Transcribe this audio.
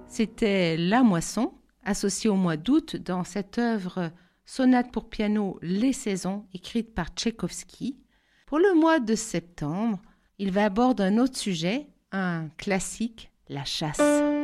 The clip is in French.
C'était La Moisson, associée au mois d'août dans cette œuvre sonate pour piano Les Saisons, écrite par Tchaïkovski. Pour le mois de septembre, il va aborder un autre sujet, un classique, la chasse.